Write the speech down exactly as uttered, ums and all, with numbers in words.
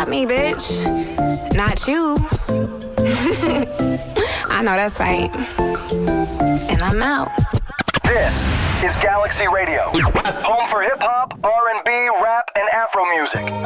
Not me, bitch. Not you. I know that's right. And I'm out. This is Galaxy Radio, home for hip-hop, R and B, rap, and Afro music.